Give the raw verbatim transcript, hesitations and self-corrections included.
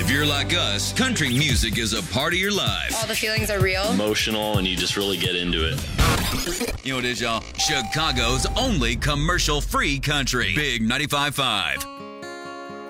If you're like us, country music is a part of your life. All the feelings are real. Emotional, and you just really get into it. You know what it is, y'all? Chicago's only commercial-free country. Big ninety-five point five.